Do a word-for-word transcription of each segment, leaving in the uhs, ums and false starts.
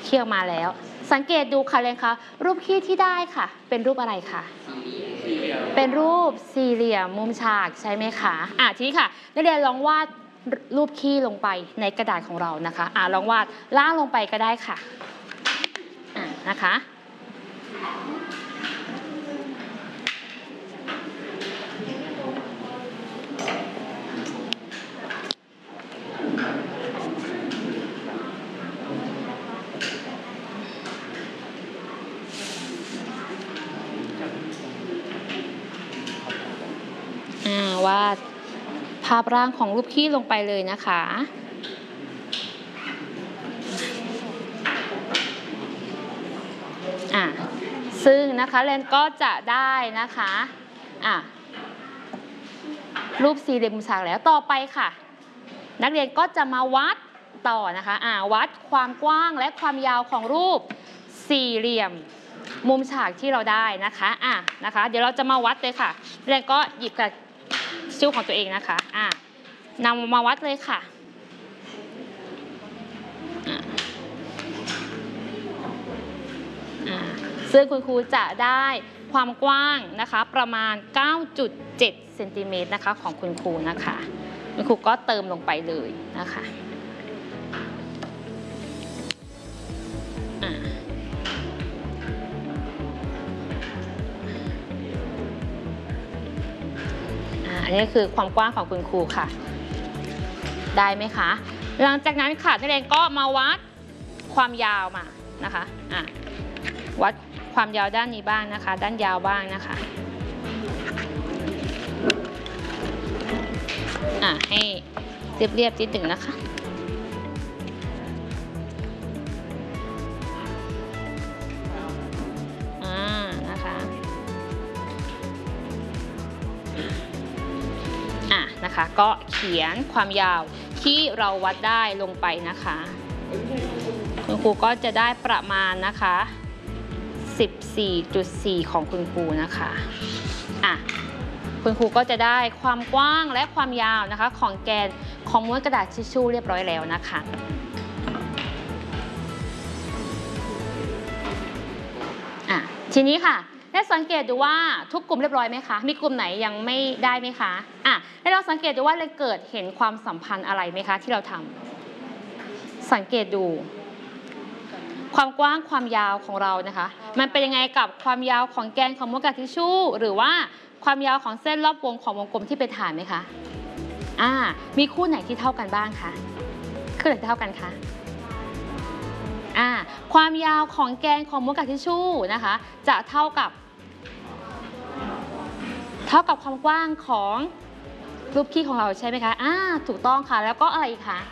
ขี้ออกมาแล้วสังเกตดูค่ะเลยค่ะรูปขี้ที่ได้ค่ะเป็นรูปอะไรคะเป็นรูปสี่เหลี่ยมมุมฉากใช่ไหมคะอ่ะทีนี้ค่ะนักเรียนลองวาดรูปขี้ลงไปในกระดาษของเรานะคะอ่ะลองวาดล่างลงไปก็ได้ค่ะอ่ะนะคะวาดภาพร่างของรูปขี้ลงไปเลยนะคะอ่ะซึ่งนะคะเรนก็จะได้นะคะอ่ะรูปสี่เหลี่ยมมุมฉากแล้วต่อไปค่ะนักเรียนก็จะมาวัดต่อนะคะอ่ะวัดความกว้างและความยาวของรูปสี่เหลี่ยมมุมฉากที่เราได้นะคะอ่ะนะคะเดี๋ยวเราจะมาวัดเลยค่ะเรนก็หยิบกับชิ้วของตัวเองนะคะอ่านำมาวัดเลยค่ะซึ่งคุณครูจะได้ความกว้างนะคะประมาณ เก้าจุดเจ็ด เซนติเมตรนะคะของคุณครูนะคะคุณครูก็เติมลงไปเลยนะคะอันนี้คือความกว้างของคุณครูค่ะได้ไหมคะหลังจากนั้นค่ะนักเรียนก็มาวัดความยาวมานะคะอ่ะวัดความยาวด้านนี้บ้างนะคะด้านยาวบ้างนะคะอ่ะให้เรียบๆนิดหนึ่งนะคะอ่านะคะอ่ะนะคะก็เขียนความยาวที่เราวัดได้ลงไปนะคะคุณครูก็จะได้ประมาณนะคะ สิบสี่จุดสี่ ของคุณครูนะคะอ่ะคุณครูก็จะได้ความกว้างและความยาวนะคะของแกนของม้วนกระดาษทิชชู่เรียบร้อยแล้วนะคะอ่ะทีนี้ค่ะได้สังเกตดูว่าทุกกลุ่มเรียบร้อยไหมคะมีกลุ่มไหนยังไม่ได้ไหมคะอ่ะให้เราสังเกตดูว่าเราเกิดเห็นความสัมพันธ์อะไรไหมคะที่เราทำสังเกตดูความกว้างความยาวของเรานะคะมันเป็นยังไงกับความยาวของแกนของม้วนกระดาษทิชชู่หรือว่าความยาวของเส้นรอบวงของวงกลมที่เป็นฐานไหมคะอ่ามีคู่ไหนที่เท่ากันบ้างคะคู่ไหนที่เท่ากันคะอ่าความยาวของแกนของม้วนกระดาษทิชชู่นะคะจะเท่ากับเท่ากับความกว้างของรูปขี้ของเราใช่ไหมคะอ่าถูกต้องค่ะแล้วก็อะไรอีกคะ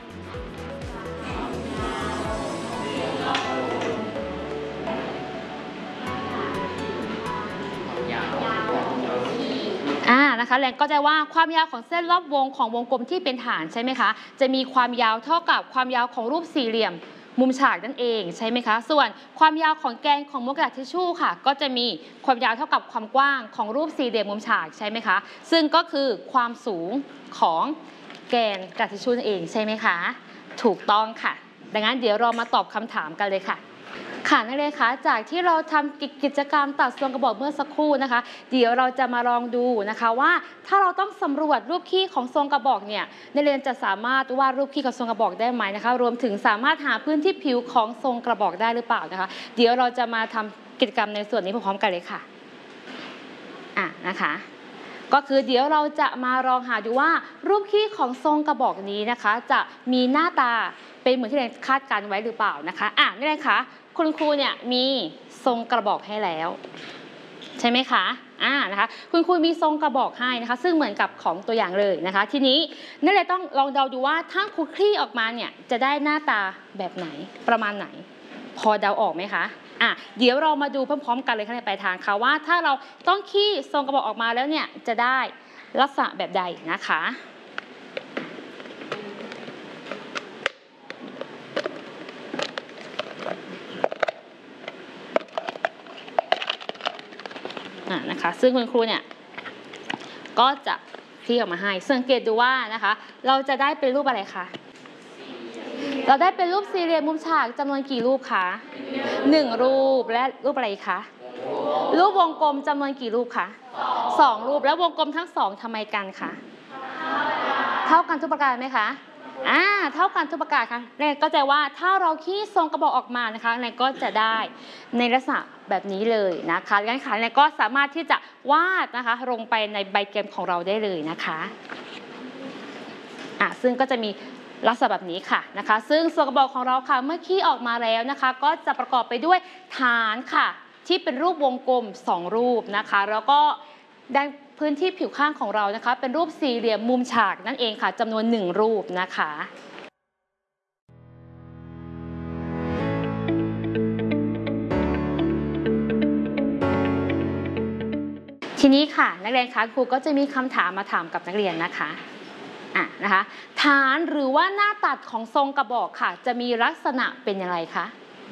อ่านะคะแรงก็จะว่าความยาวของเส้นรอบวงของวงกลมที่เป็นฐานใช่ไหมคะจะมีความยาวเท่ากับความยาวของรูปสี่เหลี่ยมมุมฉากนั่นเองใช่ไหมคะส่วนความยาวของแกนของม้วนกระดาษทิชชู่ค่ะก็จะมีความยาวเท่ากับความกว้างของรูปสี่เหลี่ยมมุมฉากใช่ไหมคะซึ่งก็คือความสูงของแกนกระดาษทิชชู่นั่นเองใช่ไหมคะถูกต้องค่ะดังนั้นเดี๋ยวเรามาตอบคำถามกันเลยค่ะค่ะนักเรียนคะจากที่เราทำกิจกรรมตัดทรงกระบอกเมื่อสักครู่นะคะเดี๋ยวเราจะมาลองดูนะคะว่าถ้าเราต้องสำรวจรูปขี้ของทรงกระบอกเนี่ยนักเรียนจะสามารถวาดรูปขี้ของทรงกระบอกได้ไหมนะคะรวมถึงสามารถหาพื้นที่ผิวของทรงกระบอกได้หรือเปล่านะคะเดี๋ยวเราจะมาทำกิจกรรมในส่วนนี้พร้อมๆกันเลยค่ะอ่ะนะคะก็คือเดี๋ยวเราจะมาลองหาดูว่ารูปขี้ของทรงกระบอกนี้นะคะจะมีหน้าตาเป็นเหมือนที่เราคาดการไว้หรือเปล่านะคะอ่ะนี่เลยค่ะคุณครูเนี่ยมีทรงกระบอกให้แล้วใช่ไหมคะอ่านะคะคุณครูมีทรงกระบอกให้นะคะซึ่งเหมือนกับของตัวอย่างเลยนะคะทีนี้นั่นเลยต้องลองเดาดูว่าถ้าครูคลี่ออกมาเนี่ยจะได้หน้าตาแบบไหนประมาณไหนพอเดาออกไหมคะอ่ะเดี๋ยวเรามาดูพร้อมๆกันเลยค่ะในปลายทางค่ะว่าถ้าเราต้องคลี่ทรงกระบอกออกมาแล้วเนี่ยจะได้ลักษณะแบบใดนะคะนะคะซึ่งคุณครูเนี่ยก็จะคลี่ออกมาให้สังเกตดูว่านะคะเราจะได้เป็นรูปอะไรคะเราได้เป็นรูปสี่เหลี่ยมมุมฉากจำนวนกี่รูปคะหนึ่งรูปและรูปอะไรคะรูปวงกลมจำนวนกี่รูปคะสองรูปแล้ววงกลมทั้งสองทำไมกันคะเท่ากันทุกประการไหมคะอ่าเท่ากันทุกประการค่ะเนี่ยก็จะว่าถ้าเราขี้ทรงกระบอกออกมานะคะเนี่ยก็จะได้ในลักษณะแบบนี้เลยนะคะงั้นค่ะเนี่ยก็สามารถที่จะวาดนะคะลงไปในใบเกมของเราได้เลยนะคะอ่ะซึ่งก็จะมีลักษณะแบบนี้ค่ะนะคะซึ่งส่วนกระบอกของเราค่ะเมื่อขี้ออกมาแล้วนะคะก็จะประกอบไปด้วยฐานค่ะที่เป็นรูปวงกลมสองรูปนะคะแล้วก็ด้านพื้นที่ผิวข้างของเรานะคะเป็นรูปสี่เหลี่ยมมุมฉากนั่นเองค่ะจำนวนหนึ่งรูปนะคะทีนี้ค่ะนักเรียนคะครูก็จะมีคำถามมาถามกับนักเรียนนะคะอ่ะนะคะฐานหรือว่าหน้าตัดของทรงกระบอกค่ะจะมีลักษณะเป็นอย่างไรคะ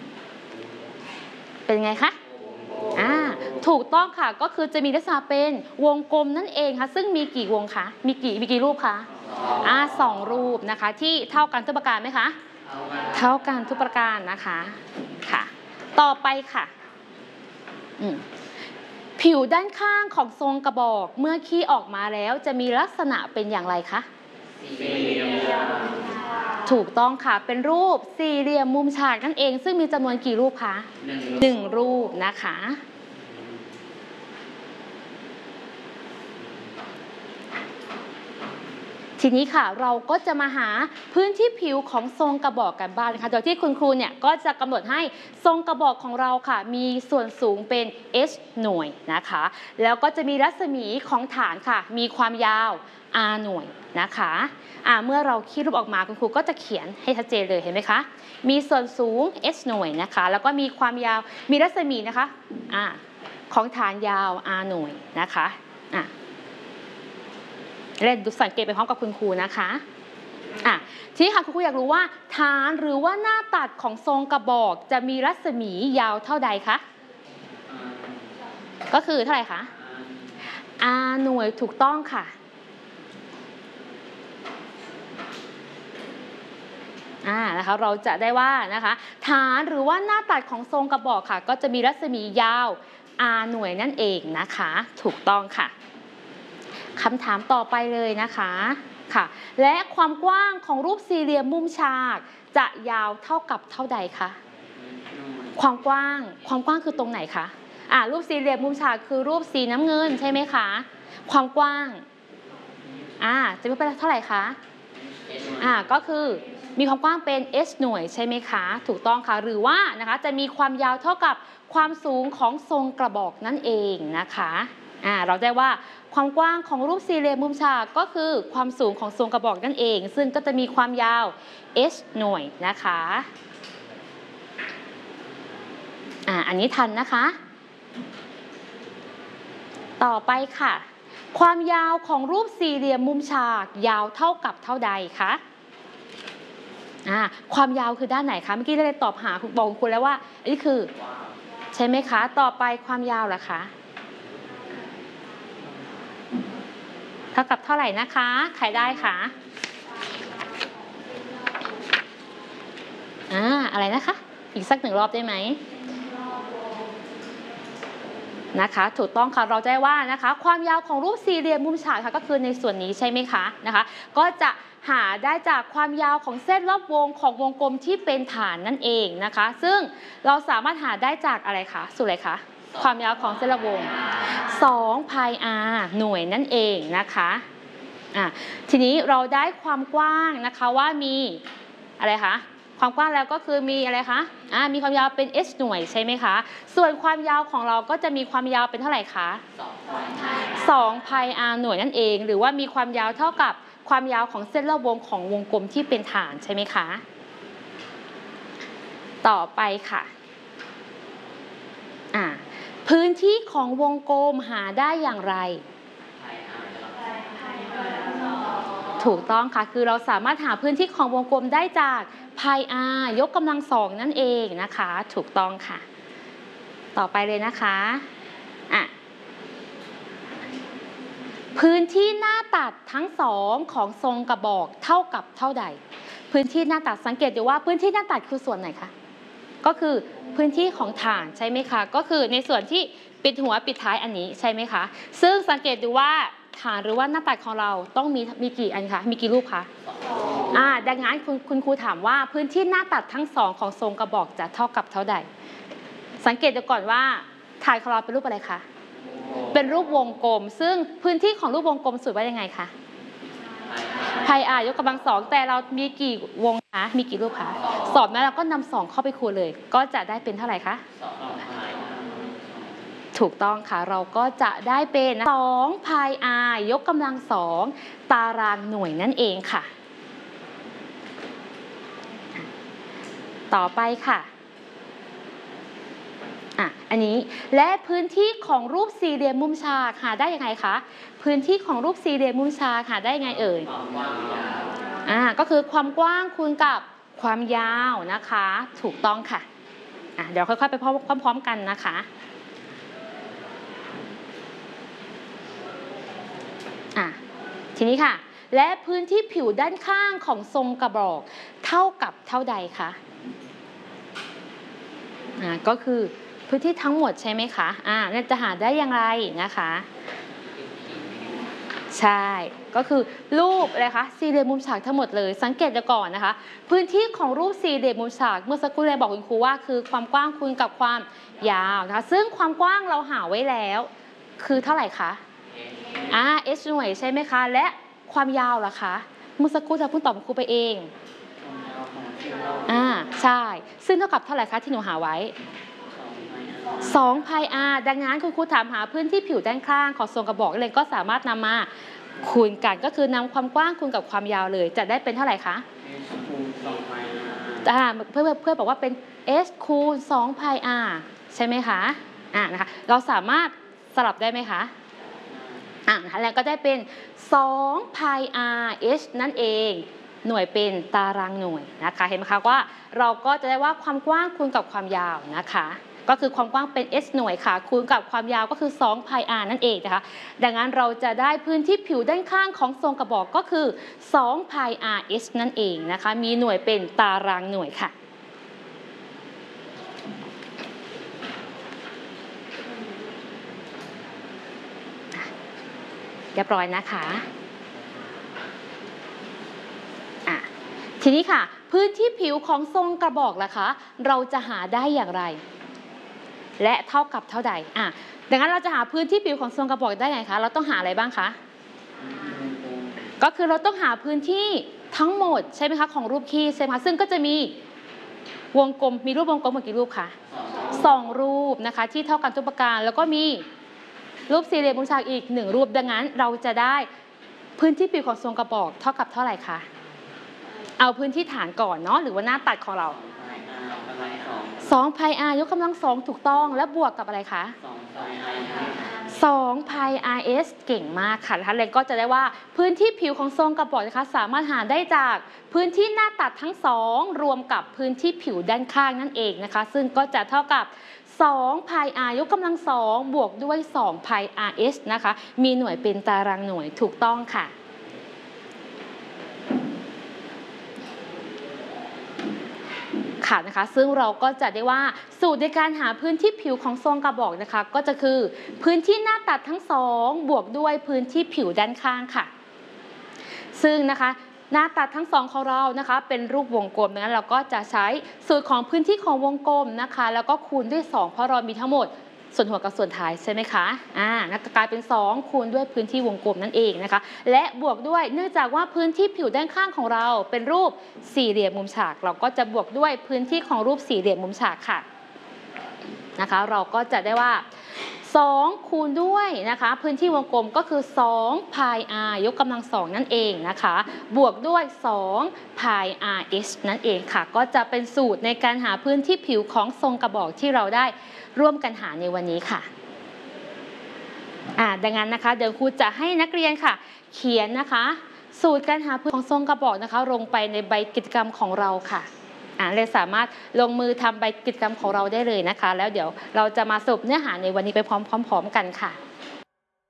เป็นไงคะอ่าถูกต้องค่ะก็คือจะมีลักษณะเป็นวงกลมนั่นเองค่ะซึ่งมีกี่วงคะมีกี่มีกี่รูปคะอ่าสองรูปนะคะที่เท่ากันทุกประการไหมคะเท่ากันทุกประการนะคะค่ะต่อไปค่ะอืมผิวด้านข้างของทรงกระบอกเมื่อขี้ออกมาแล้วจะมีลักษณะเป็นอย่างไรคะสี่เหลี่ยมถูกต้องค่ะเป็นรูปสี่เหลี่ยมมุมฉากนั่นเองซึ่งมีจำนวนกี่รูปคะหนึ่งรูปนะคะทีนี้ค่ะเราก็จะมาหาพื้นที่ผิวของทรงกระบอกกันบ้างนะคะโดยที่คุณครูเนี่ยก็จะกำหนดให้ทรงกระบอกของเราค่ะมีส่วนสูงเป็น h หน่วยนะคะแล้วก็จะมีรัศมีของฐานค่ะมีความยาว r หน่วยนะคะอ่าเมื่อเราคีดรูปออกมาคุณครูก็จะเขียนให้ชัดเจนเลยเห็นไหมคะมีส่วนสูง h หน่วยนะคะแล้วก็มีความยาวมีรัศมีนะคะอ่าของฐานยาว r หน่วยนะคะอ่าเล่นดูสังเกตไปพร้อมกับคุณครูนะคะอ่ะทีนี้ค่ะคุณครูอยากรู้ว่าฐานหรือว่าหน้าตัดของทรงกระบอกจะมีรัศมียาวเท่าใดคะก็คือเท่าไหร่คะ r หน่วยถูกต้องค่ะอ่านะคะเราจะได้ว่านะคะฐานหรือว่าหน้าตัดของทรงกระบอกค่ะก็จะมีรัศมียาว r หน่วยนั่นเองนะคะถูกต้องค่ะคำถามต่อไปเลยนะคะค่ะและความกว้างของรูปสี่เหลี่ยมมุมฉากจะยาวเท่ากับเท่าใดคะความกว้างความกว้างคือตรงไหนคะอ่ารูปสี่เหลี่ยมมุมฉากคือรูปสีน้ำเงินใช่ไหมคะความกว้างอ่าจะเป็นเท่าไหร่คะอ่าก็คือมีความกว้างเป็น h หน่วยใช่ไหมคะถูกต้องค่ะหรือว่านะคะจะมีความยาวเท่ากับความสูงของทรงกระบอกนั่นเองนะคะอ่าเราได้ว่าความกว้างของรูปสี่เหลี่ยมมุมฉากก็คือความสูงของทรงกระบอกนั่นเองซึ่งก็จะมีความยาว h หน่วยนะคะอ่าอันนี้ทันนะคะต่อไปค่ะความยาวของรูปสี่เหลี่ยมมุมฉากยาวเท่ากับเท่าใดคะอ่าความยาวคือด้านไหนคะเมื่อกี้ได้ตอบหาคุณบอกคุณแล้วว่าอันนี้คือใช่ไหมคะต่อไปความยาวล่ะคะเท่ากับเท่าไหร่นะคะใครได้คะอ่าอะไรนะคะอีกสักหนึ่งรอบได้ไหมนะคะถูกต้องค่ะเราได้ว่านะคะความยาวของรูปสี่เหลี่ยมมุมฉากค่ะก็คือในส่วนนี้ใช่ไหมคะนะคะก็จะหาได้จากความยาวของเส้นรอบวงของวงกลมที่เป็นฐานนั่นเองนะคะซึ่งเราสามารถหาได้จากอะไรคะสูตรอะไรคะความยาวของเส้นรอบวงสองพาย r หน่วยนั่นเองนะคะอ่ะทีนี้เราได้ความกว้างนะคะว่ามีอะไรคะความกว้างแล้วก็คือมีอะไรคะอ่ามีความยาวเป็น h หน่วยใช่ไหมคะส่วนความยาวของเราก็จะมีความยาวเป็นเท่าไหร่คะสองพาย r หน่วยนั่นเองหรือว่ามีความยาวเท่ากับความยาวของเส้นรอบวงของวงกลมที่เป็นฐานใช่ไหมคะต่อไปค่ะอ่าพื้นที่ของวงกลมหาได้อย่างไรถูกต้องค่ะคือเราสามารถหาพื้นที่ของวงกลมได้จากพาย r ยกกำลังสองนั่นเองนะคะถูกต้องค่ะต่อไปเลยนะคะอ่ะพื้นที่หน้าตัดทั้งสองของทรงกระบอกเท่ากับเท่าใดพื้นที่หน้าตัดสังเกตดูว่าพื้นที่หน้าตัดคือส่วนไหนคะก็คือพื้นที่ของฐานใช่ไหมคะก็คือในส่วนที่ปิดหัวปิดท้ายอันนี้ใช่ไหมคะซึ่งสังเกตดูว่าฐานหรือว่าหน้าตัดของเราต้องมีมีกี่อันคะมีกี่รูปคะอ่าดังนั้นคุณคุณครูถามว่าพื้นที่หน้าตัดทั้งสองของทรงกระบอกจะเท่ากับเท่าใดสังเกตดูก่อนว่าฐานของเราเป็นรูปอะไรคะเป็นรูปวงกลมซึ่งพื้นที่ของรูปวงกลมสูตรว่ายังไงคะไพอาร์ยกกำลังสองแต่เรามีกี่วงคะมีกี่รูปคะสอบนั้นเราก็นำสองเข้าไปคูณเลยก็จะได้เป็นเท่าไหร่คะถูกต้องค่ะเราก็จะได้เป็นสองไพอาร์ยกกำลังสองตารางหน่วยนั่นเองค่ะต่อไปค่ะอ่ะอันนี้และพื้นที่ของรูปสี่เหลี่ยมมุมฉากหาได้ยังไงคะพื้นที่ของรูปสี่เหลี่ยมมุมฉากหาได้ยังไงเอ่ยอ่าก็คือความกว้างคูณกับความยาวนะคะถูกต้องค่ะอ่ะเดี๋ยวค่อยๆไปพร้อมๆกันนะคะอ่ะทีนี้ค่ะและพื้นที่ผิวด้านข้างของทรงกระบอกเท่ากับเท่าใดคะอ่าก็คือพื้นที่ทั้งหมดใช่ไหมคะอ่าจะหาได้อย่างไรนะคะใช่ก็คือรูปอะไรคะสี่เหลี่ยมมุมฉากทั้งหมดเลยสังเกตก่อนนะคะพื้นที่ของรูปสี่เหลี่ยมมุมฉากเมื่อสักครู่เลยบอกคุณครูว่าคือความกว้างคูณกับความยาวนะคะซึ่งความกว้างเราหาไว้แล้วคือเท่าไหร่คะอ่า h หน่วยใช่ไหมคะและความยาวล่ะคะเมื่อสักครู่เราเพิ่งตอบครูไปเองอ่าใช่ซึ่งเท่ากับเท่าไหร่คะที่หนูหาไว้สองไพอาร์ดังนั้นคุณครูถามหาพื้นที่ผิวด้านข้างของทรงกระบอกเลยก็สามารถนำมาคูณกันก็คือนำความกว้างคูณกับความยาวเลยจะได้เป็นเท่าไหร่คะอ่าเพื่อนเพื่อนบอกว่าเป็น h คูณสองไพอาร์ใช่ไหมคะอ่านะคะเราสามารถสลับได้ไหมคะอ่าแล้วก็ได้เป็นสองไพอาร์ h นั่นเองหน่วยเป็นตารางหน่วยนะคะเห็นไหมคะว่าเราก็จะได้ว่าความกว้างคูณกับความยาวนะคะก็คือความกว้างเป็น h หน่วยค่ะคูณกับความยาวก็คือสองไพอาร์นั่นเองนะคะดังนั้นเราจะได้พื้นที่ผิวด้านข้างของทรงกระบอกก็คือสองไพอาร์ h นั่นเองนะคะมีหน่วยเป็นตารางหน่วยค่ะเรียบร้อยนะคะอ่ะทีนี้ค่ะพื้นที่ผิวของทรงกระบอกล่ะคะเราจะหาได้อย่างไรและเท่ากับเท่าใดอ่ะดังนั้นเราจะหาพื้นที่ผิวของทรงกระบอกได้ไงคะเราต้องหาอะไรบ้างคะก็คือเราต้องหาพื้นที่ทั้งหมดใช่ไหมคะของรูปคีใช่ไหมคะซึ่งก็จะมีวงกลมมีรูปวงกลมกี่รูปคะสองรูปนะคะที่เท่ากันทุกประการแล้วก็มีรูปสี่เหลี่ยมมุมฉากอีกหนึ่งรูปดังนั้นเราจะได้พื้นที่ผิวของทรงกระบอกเท่ากับเท่าไหร่คะเอาพื้นที่ฐานก่อนเนาะหรือว่าหน้าตัดของเราสองไพอาร์ยกกำลังสองถูกต้องและบวกกับอะไรคะสองไพอาร์ s เก่งมากค่ะนะคะเลยก็จะได้ว่าพื้นที่ผิวของทรงกระบอกนะคะสามารถหาได้จากพื้นที่หน้าตัดทั้งสองรวมกับพื้นที่ผิวด้านข้างนั่นเองนะคะซึ่งก็จะเท่ากับสองไพอาร์ยกกำลังสองบวกด้วยสองไพอาร์ s นะคะมีหน่วยเป็นตารางหน่วยถูกต้องค่ะค่ะนะคะซึ่งเราก็จะได้ว่าสูตรในการหาพื้นที่ผิวของทรงกระบอกนะคะก็จะคือพื้นที่หน้าตัดทั้งสองบวกด้วยพื้นที่ผิวด้านข้างค่ะซึ่งนะคะหน้าตัดทั้งสองของเรานะคะเป็นรูปวงกลมดังนั้นเราก็จะใช้สูตรของพื้นที่ของวงกลมนะคะแล้วก็คูณด้วยสองเพราะเรามีทั้งหมดส่วนหัวกับส่วนท้ายใช่ไหมคะอ่านักกลายเป็นสองคูณด้วยพื้นที่วงกลมนั่นเองนะคะและบวกด้วยเนื่องจากว่าพื้นที่ผิวด้านข้างของเราเป็นรูปสี่เหลี่ยมมุมฉากเราก็จะบวกด้วยพื้นที่ของรูปสี่เหลี่ยมมุมฉากค่ะนะคะเราก็จะได้ว่าสองคูณด้วยนะคะพื้นที่วงกลมก็คือสองไพอาร์ยกกำลังสองนั่นเองนะคะบวกด้วยสองไพอาร์ h นั่นเองค่ะก็จะเป็นสูตรในการหาพื้นที่ผิวของทรงกระบอกที่เราได้ร่วมกันหาในวันนี้ค่ะอ่าดังนั้นนะคะเดี๋ยวครูจะให้นักเรียนค่ะเขียนนะคะสูตรการหาพื้นของทรงกระบอกนะคะลงไปในใบกิจกรรมของเราค่ะอ่าเลยสามารถลงมือทำใบกิจกรรมของเราได้เลยนะคะแล้วเดี๋ยวเราจะมาสรุปเนื้อหาในวันนี้ไปพร้อมๆกันค่ะ